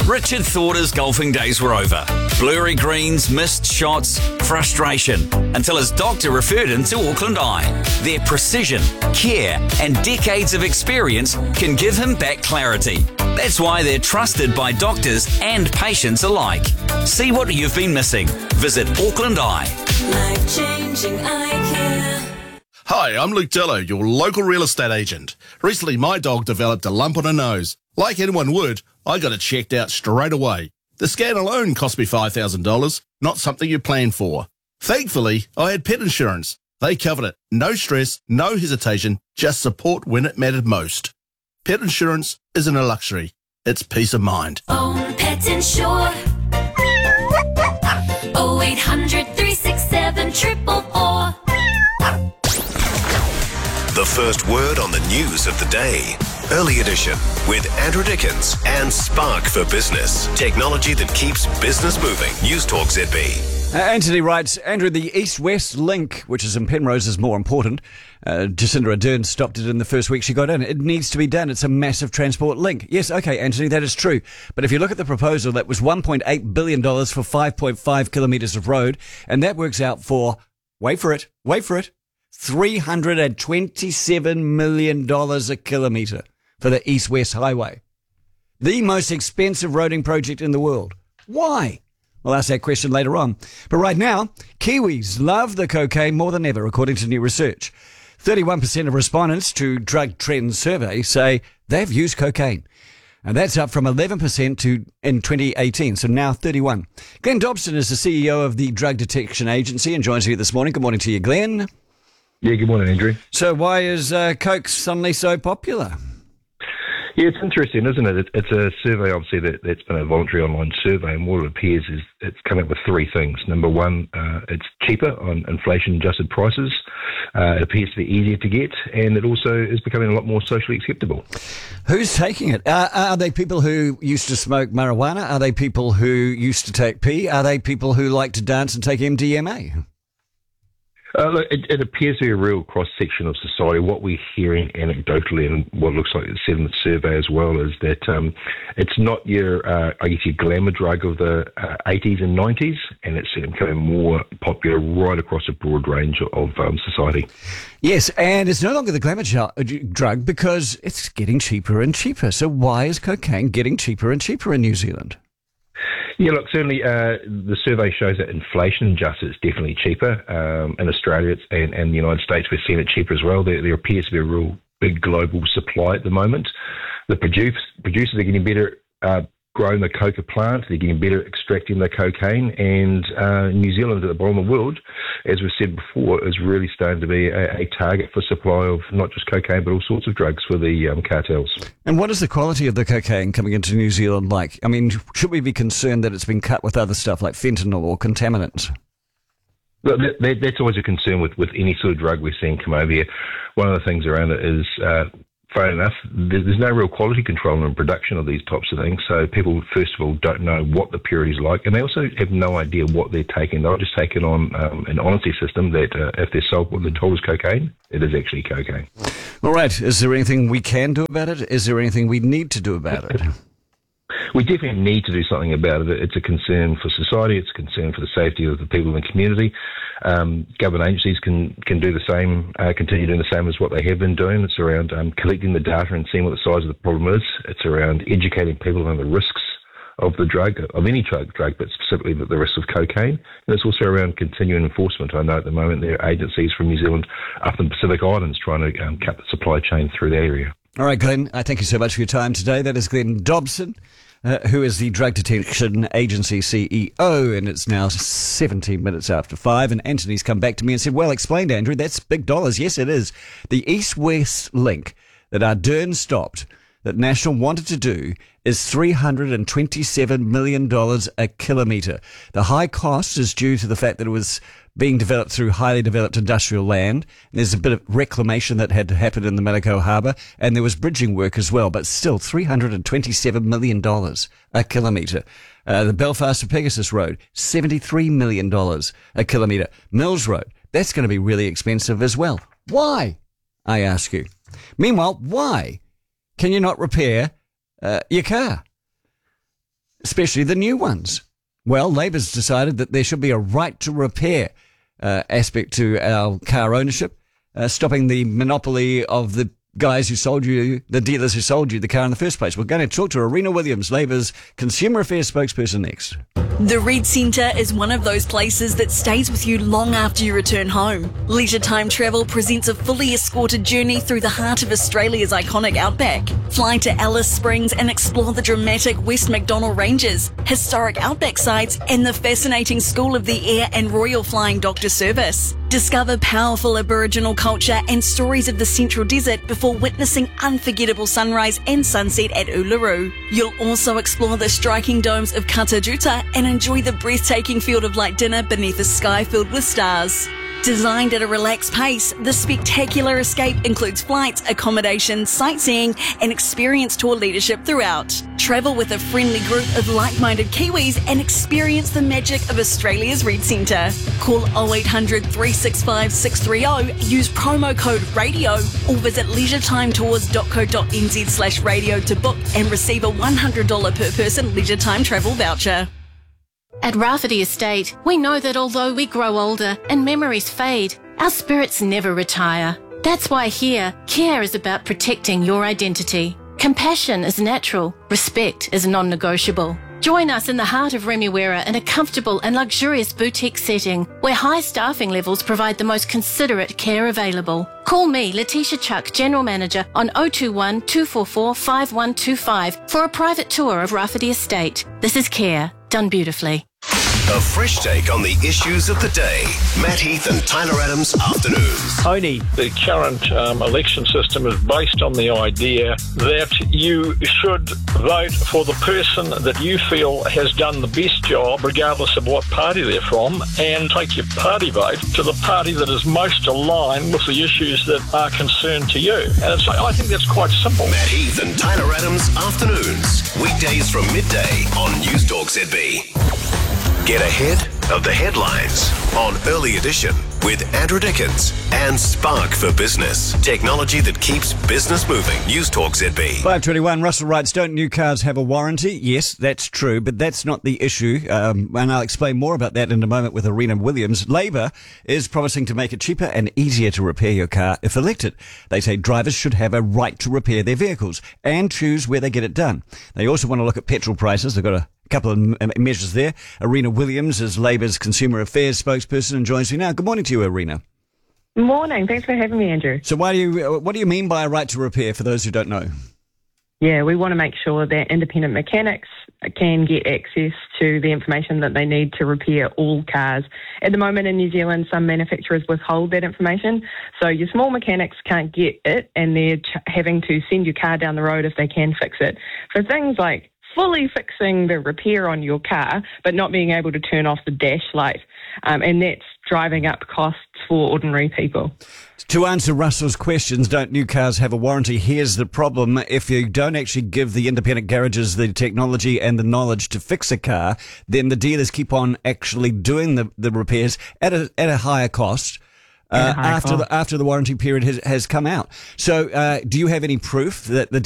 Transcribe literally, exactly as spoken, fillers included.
Richard thought his golfing days were over. Blurry greens, missed shots, frustration, until his doctor referred him to Auckland Eye. Their precision, care, and decades of experience can give him back clarity. That's why they're trusted by doctors and patients alike. See what you've been missing. Visit Auckland Eye. Life-changing eye care. Hi, I'm Luke Dillo, your local real estate agent. Recently, my dog developed a lump on her nose. Like anyone would, I got it checked out straight away. The scan alone cost me five thousand dollars, not something you plan for. Thankfully, I had pet insurance. They covered it. No stress, no hesitation, just support when it mattered most. Pet insurance isn't a luxury, it's peace of mind. Own Pet Insure. oh eight hundred, three six seven, four four four. The first word on the news of the day. Early Edition with Andrew Dickens and Spark for Business. Technology that keeps business moving. News Talk Z B. Uh, Anthony writes, Andrew, the East-West link, which is in Penrose, is more important. Uh, Jacinda Ardern stopped it in the first week she got in. It needs to be done. It's a massive transport link. Yes, okay, Anthony, that is true. But if you look at the proposal, that was one point eight billion dollars for five point five kilometres of road, and that works out for, wait for it, wait for it, three hundred twenty-seven million dollars a kilometre for the East-West Highway. The most expensive roading project in the world. Why? We'll ask that question later on. But right now, Kiwis love the cocaine more than ever, according to new research. thirty-one percent of respondents to Drug Trends survey say they've used cocaine. And that's up from eleven percent to in twenty eighteen, so now thirty-one. Glenn Dobson is the C E O of the Drug Detection Agency and joins me this morning. Good morning to you, Glenn. Yeah, good morning, Andrew. So why is uh, coke suddenly so popular? Yeah, it's interesting, isn't it? It's a survey, obviously, that, that's been a voluntary online survey, and what it appears is it's come up with three things. Number one, uh, it's cheaper on inflation-adjusted prices. Uh, it appears to be easier to get, and it also is becoming a lot more socially acceptable. Who's taking it? Uh, are they people who used to smoke marijuana? Are they people who used to take P? Are they people who like to dance and take M D M A? Uh, look, it, it appears to be a real cross-section of society. What we're hearing anecdotally, and what looks like it's said in the survey as well, is that um, it's not your, uh, I guess, your glamour drug of the uh, eighties and nineties, and it's becoming more popular right across a broad range of um, society. Yes, and it's no longer the glamour ju- drug because it's getting cheaper and cheaper. So why is cocaine getting cheaper and cheaper in New Zealand? Yeah, look, certainly uh, the survey shows that inflation adjusted, it's definitely cheaper. Um, in Australia it's, and, and the United States, we're seeing it cheaper as well. There, there appears to be a real big global supply at the moment. The produce, producers are getting better uh, growing the coca plant, they're getting better at extracting the cocaine, and uh, New Zealand at the bottom of the world, as we said before, is really starting to be a, a target for supply of not just cocaine but all sorts of drugs for the um, cartels. And what is the quality of the cocaine coming into New Zealand like? I mean, should we be concerned that it's been cut with other stuff like fentanyl or contaminants? Look, that, that, that's always a concern with, with any sort of drug we're seeing come over here. One of the things around it is... Uh, Fair enough. There's no real quality control in production of these types of things. So people, first of all, don't know what the purity is like, and they also have no idea what they're taking. They're just taking on um, an honesty system that uh, if they're sold what they're told is cocaine, it is actually cocaine. All right. Is there anything we can do about it? Is there anything we need to do about it? We definitely need to do something about it. It's a concern for society. It's a concern for the safety of the people in the community. Um, government agencies can, can do the same, uh, continue doing the same as what they have been doing. It's around um, collecting the data and seeing what the size of the problem is. It's around educating people on the risks of the drug, of any drug, drug but specifically the, the risks of cocaine. And it's also around continuing enforcement. I know at the moment there are agencies from New Zealand up in the Pacific Islands trying to um, cut the supply chain through that area. All right, Glenn, I thank you so much for your time today. That is Glenn Dobson, uh, who is the Drug Detection Agency C E O, and it's now seventeen minutes after five, and Anthony's come back to me and said, well explained, Andrew, that's big dollars. Yes, it is. The East-West link that Ardern stopped, that National wanted to do, is three hundred twenty-seven million dollars a kilometre. The high cost is due to the fact that it was being developed through highly developed industrial land. There's a bit of reclamation that had to happen in the Manukau Harbour, and there was bridging work as well, but still three hundred twenty-seven million dollars a kilometre. Uh, the Belfast to Pegasus Road, seventy-three million dollars a kilometre. Mills Road, that's going to be really expensive as well. Why, I ask you? Meanwhile, why can you not repair uh, your car? especially the new ones. Well, Labor's decided that there should be a right to repair uh, aspect to our car ownership, uh, stopping the monopoly of the guys who sold you, the dealers who sold you the car in the first place. We're going to talk to Arena Williams, Labor's Consumer Affairs spokesperson, next. The Red Centre is one of those places that stays with you long after you return home. Leisure Time Travel presents a fully escorted journey through the heart of Australia's iconic outback. Fly to Alice Springs and explore the dramatic West MacDonnell Ranges, historic outback sites, and the fascinating School of the Air and Royal Flying Doctor Service. Discover powerful Aboriginal culture and stories of the Central Desert before witnessing unforgettable sunrise and sunset at Uluru. You'll also explore the striking domes of Katajuta and enjoy the breathtaking field of light dinner beneath a sky filled with stars. Designed at a relaxed pace, the spectacular escape includes flights, accommodation, sightseeing, and experienced tour leadership throughout. Travel with a friendly group of like-minded Kiwis and experience the magic of Australia's Red Centre. Call oh eight hundred, three six five, six three oh, use promo code RADIO, or visit leisuretimetours.co.nz slash radio to book and receive a one hundred dollars per person Leisure Time travel voucher. At Rafferty Estate, we know that although we grow older and memories fade, our spirits never retire. That's why here, care is about protecting your identity. Compassion is natural, respect is non-negotiable. Join us in the heart of Remuera in a comfortable and luxurious boutique setting where high staffing levels provide the most considerate care available. Call me, Letitia Chuck, General Manager, on oh two one, two four four, five one two five for a private tour of Rafferty Estate. This is care, done beautifully. A fresh take on the issues of the day. Matt Heath and Tyler Adams Afternoons. Tony, the current um, election system is based on the idea that you should vote for the person that you feel has done the best job, regardless of what party they're from, and take your party vote to the party that is most aligned with the issues that are concerned to you. And it's, I think that's quite simple. Matt Heath and Tyler Adams Afternoons. Weekdays from midday on Newstalk Z B. Get ahead of the headlines on Early Edition with Andrew Dickens and Spark for Business. Technology that keeps business moving. Newstalk Z B. five twenty-one, Russell writes, don't new cars have a warranty? Yes, that's true, but that's not the issue. Um, and I'll explain more about that in a moment with Arena Williams. Labor is promising to make it cheaper and easier to repair your car if elected. They say drivers should have a right to repair their vehicles and choose where they get it done. They also want to look at petrol prices. They've got a A couple of m- measures there. Arena Williams is Labor's Consumer Affairs spokesperson and joins me now. Good morning to you, Arena. Morning. Thanks for having me, Andrew. So why do you, what do you mean by a right to repair for those who don't know? Yeah, we want to make sure that independent mechanics can get access to the information that they need to repair all cars. At the moment in New Zealand, some manufacturers withhold that information. So your small mechanics can't get it and they're ch- having to send your car down the road if they can fix it. For things like fully fixing the repair on your car, but not being able to turn off the dash light. Um, and that's driving up costs for ordinary people. To answer Russell's questions, don't new cars have a warranty? Here's the problem. If you don't actually give the independent garages the technology and the knowledge to fix a car, then the dealers keep on actually doing the, the repairs at a, at a higher cost. Uh, after the after the warranty period has, has come out. So, uh, do you have any proof that the